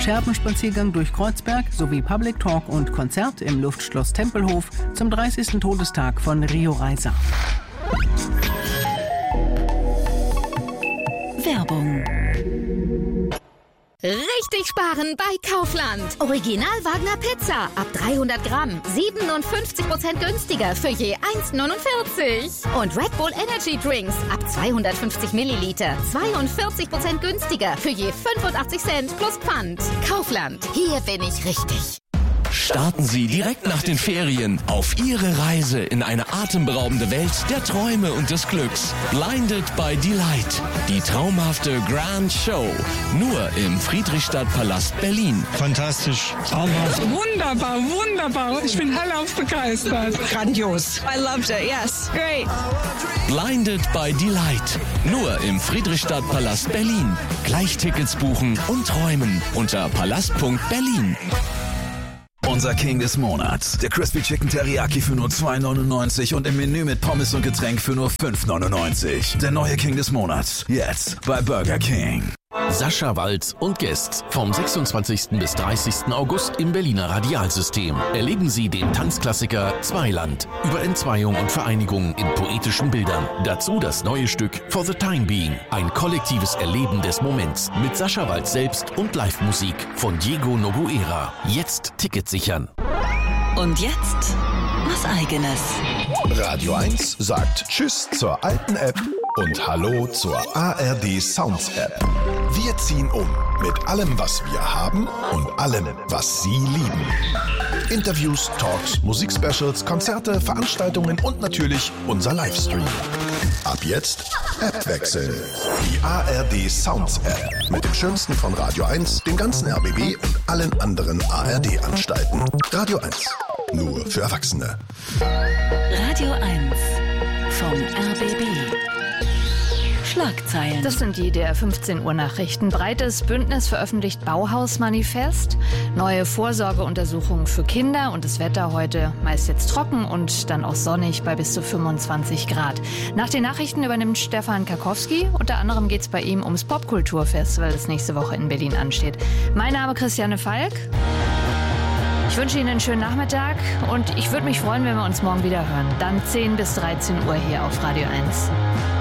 Scherbenspaziergang durch Kreuzberg sowie Public Talk und Konzert im Luftschloss Tempelhof zum 30. Todestag von Rio Reiser. Werbung. Richtig sparen bei Kaufland. Original Wagner Pizza ab 300 Gramm. 57% günstiger für je 1,49. Und Red Bull Energy Drinks ab 250 Milliliter. 42% günstiger für je 85 Cent plus Pfand. Kaufland. Hier bin ich richtig. Starten Sie direkt nach den Ferien auf Ihre Reise in eine atemberaubende Welt der Träume und des Glücks. Blinded by Delight. Die traumhafte Grand Show. Nur im Friedrichstadtpalast Berlin. Fantastisch. Traumhaft. Wunderbar, wunderbar. Ich bin hellauf begeistert. Grandios. I loved it, yes. Great. Blinded by Delight. Nur im Friedrichstadtpalast Berlin. Gleich Tickets buchen und träumen unter palast.berlin. Unser King des Monats. Der Crispy Chicken Teriyaki für nur $2,99 und im Menü mit Pommes und Getränk für nur $5,99. Der neue King des Monats. Jetzt bei Burger King. Sascha Waltz und Guests vom 26. bis 30. August im Berliner Radialsystem. Erleben Sie den Tanzklassiker Zweiland über Entzweiung und Vereinigung in poetischen Bildern. Dazu das neue Stück For the Time Being. Ein kollektives Erleben des Moments mit Sascha Waltz selbst und Live-Musik von Diego Noguera. Jetzt Ticket sichern. Und jetzt was Eigenes. Radio 1 sagt Tschüss zur alten App und Hallo zur ARD Sounds App. Wir ziehen um mit allem, was wir haben und allem, was Sie lieben. Interviews, Talks, Musikspecials, Konzerte, Veranstaltungen und natürlich unser Livestream. Ab jetzt App wechseln. Die ARD Sounds App mit dem Schönsten von Radio 1, dem ganzen RBB und allen anderen ARD-Anstalten. Radio 1. Nur für Erwachsene. Radio 1 vom RBB. Schlagzeilen. Das sind die der 15 Uhr Nachrichten. Breites Bündnis veröffentlicht Bauhausmanifest. Neue Vorsorgeuntersuchungen für Kinder und das Wetter heute meist jetzt trocken und dann auch sonnig bei bis zu 25 Grad. Nach den Nachrichten übernimmt Stefan Karkowski. Unter anderem geht es bei ihm ums Popkulturfestival, das nächste Woche in Berlin ansteht. Mein Name ist Christiane Falk. Ich wünsche Ihnen einen schönen Nachmittag und ich würde mich freuen, wenn wir uns morgen wieder hören. Dann 10 bis 13 Uhr hier auf Radio 1.